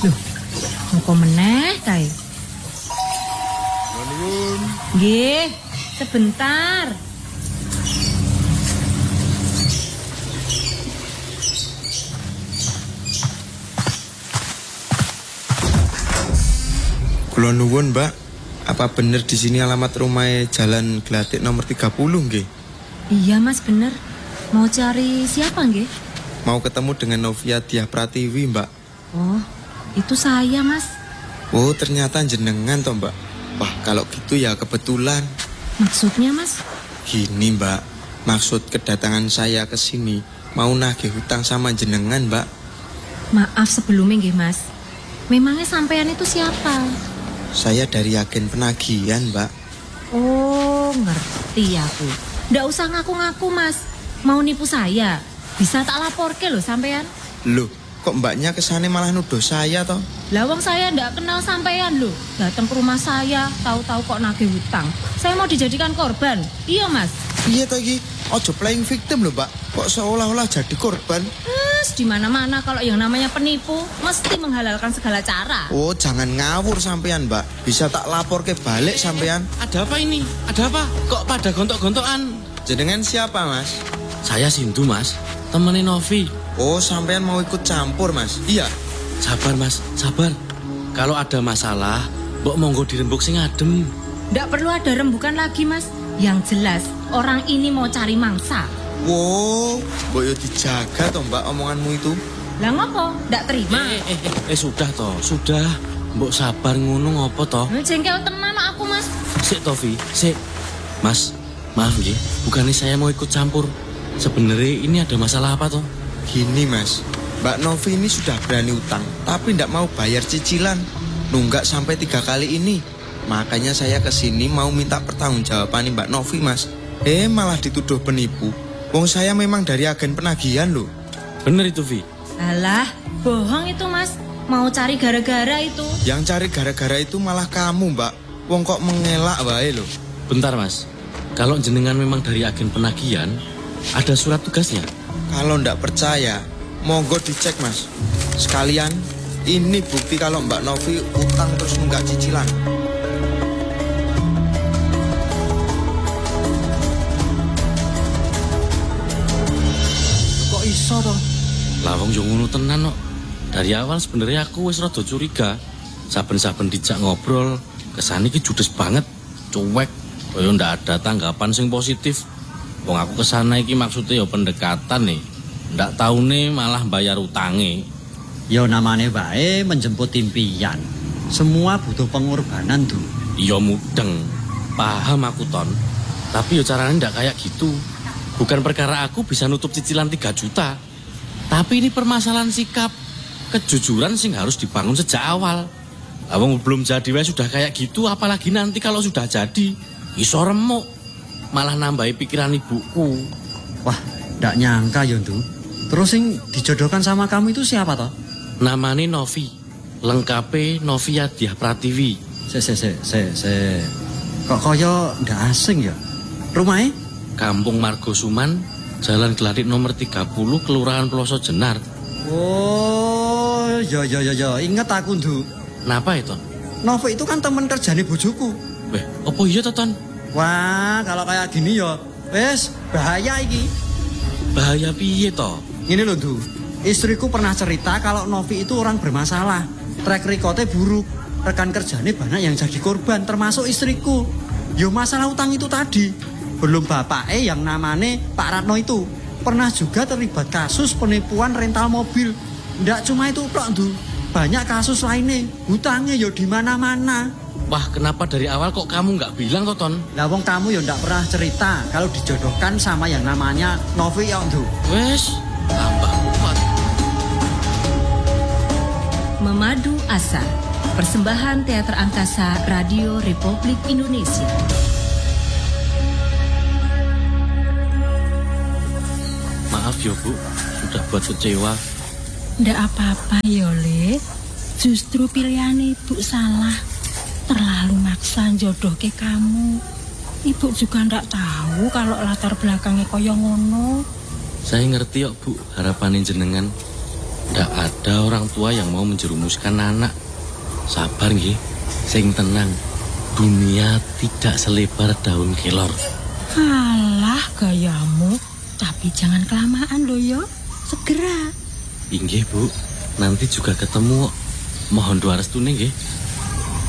Loh, apa meneh kae? Nuwun. Nggih, sebentar. Kula nuwun, Mbak. Apa bener di sini alamat rumah Jalan Glatik nomor 30 nggih? Iya, Mas, bener. Mau cari siapa nggih? Mau ketemu dengan Novia Diah Pratiwi, Mbak. Oh, itu saya, Mas. Oh, ternyata jenengan toh, Mbak. Wah, kalau gitu ya kebetulan. Maksudnya, Mas? Gini, Mbak. Maksud kedatangan saya ke sini mau nagih hutang sama jenengan, Mbak. Maaf sebelumnya nggih, Mas. Memangnya sampean itu siapa? Saya dari agen penagihan, Mbak. Oh, ngerti aku. Nggak usah ngaku-ngaku, Mas. Mau nipu saya? Bisa tak laporke loh sampean. Loh, kok mbaknya kesana malah nuduh saya toh? Lawang saya nggak kenal sampean loh. Datang ke rumah saya, tahu-tahu kok nagih hutang. Saya mau dijadikan korban. Iya, Mas. Iya toh iki, ojo playing victim loh, Mbak. Kok seolah-olah jadi korban? Di mana-mana kalau yang namanya penipu mesti menghalalkan segala cara. Oh, jangan ngawur sampean, Mbak. Bisa tak lapor ke balik sampean. Ada apa ini? Ada apa? Kok pada gontok-gontokan? Jenengan siapa, Mas? Saya Sindu, Mas. Temenin Novi. Oh, sampean mau ikut campur, Mas? Iya. Sabar, Mas. Sabar. Kalau ada masalah, mbok monggo dirembuk sing adem. Nggak perlu ada rembukan lagi, Mas. Yang jelas, orang ini mau cari mangsa. Wow, boyo dijaga toh, Mbak, omonganmu itu. Lah ngopo? Nggak terima? Sudah toh, sudah. Mbok sabar ngono ngopo toh? Jengkel tenan aku, Mas. Sik Tovi, sik. Mas, maaf nggih, bukannya saya mau ikut campur. Sebenarnya ini ada masalah apa toh? Gini, Mas. Mbak Novi ini sudah berani utang, tapi tidak mau bayar cicilan. Nunggak sampai 3 kali ini. Makanya saya kesini mau minta pertanggungjawaban Mbak Novi, Mas. Malah dituduh penipu. Wong saya memang dari agen penagihan loh. Bener itu, Vi. Alah, bohong itu, Mas. Mau cari gara-gara itu. Yang cari gara-gara itu malah kamu, Mbak. Wong kok mengelak wae loh. Bentar, Mas. Kalau jenengan memang dari agen penagihan, ada surat tugasnya? Kalau ndak percaya, monggo dicek, Mas. Sekalian, ini bukti kalau Mbak Novi utang terus nunggak cicilan. Kok iso toh? Lawang yo ngono tenan kok. Dari awal sebenarnya aku wis rada curiga. Saben-saben dijak ngobrol, kesane iki judes banget, cuek, koyo ndak ada tanggapan sing positif. Wong aku kesana iki maksudnya ya pendekatan nih. Ndak taune malah bayar utange. Ya namanya wae menjemput impian. Semua butuh pengorbanan tuh. Iya mudeng. Paham aku Ton. Tapi ya caranya ndak kayak gitu. Bukan perkara aku bisa nutup cicilan 3 juta. Tapi ini permasalahan sikap. Kejujuran sing harus dibangun sejak awal. Awang belum jadi wae sudah kayak gitu, apalagi nanti kalau sudah jadi. Iso remuk. Malah nambahi pikiran ibuku. Wah, ndak nyangka ya, Ndu. Terus sing dijodohkan sama kamu itu siapa toh? Namanya Novi. Lengkape Novia Diah Pratiwi. Se. Kok kaya ndak asing ya? Rumahnya? Kampung Margosuman, Jalan Glatik nomor 30, Kelurahan Ploso Jenar. Oh, ya. Ingat aku, Ndu. Kenapa itu? Novi itu kan teman kerjane bojoku. Weh, apa iya toh, Ton? Wah, kalau kayak gini ya, wes bahaya iki. Bahaya piye toh? Ini loh, Ndu. Istriku pernah cerita kalau Novi itu orang bermasalah. Track recordnya buruk. Rekan kerjanya banyak yang jadi korban, termasuk istriku. Yo masalah utang itu tadi. Belum bapaknya yang namanya Pak Ratno itu. Pernah juga terlibat kasus penipuan rental mobil. Nggak cuma itu tok, Ndu. Banyak kasus lainnya. Hutangnya yo di mana-mana. Wah, kenapa dari awal kok kamu nggak bilang toh, Ton? Lah wong kamu yo nggak pernah cerita kalau dijodohkan sama yang namanya Novi ya, Ndu. Wes, tambah kuat. Memadu Asa, persembahan Teater Angkasa Radio Republik Indonesia. Maaf ya, Bu. Sudah buat kecewa. Ndak apa-apa ya, Le. Justru pilihan Ibu salah. Terlalu maksa jodoh ke kamu. Ibu juga ndak tahu kalau latar belakangnya kaya ngono. Saya ngerti kok, Bu, harapanin jenengan. Ndak ada orang tua yang mau menjerumuskan anak. Sabar nggih, sing tenang. Dunia tidak selebar daun kelor. Alah gayamu, tapi jangan kelamaan loh yo. Segera. Inggih Bu, nanti juga ketemu. Mohon doa restune nggih.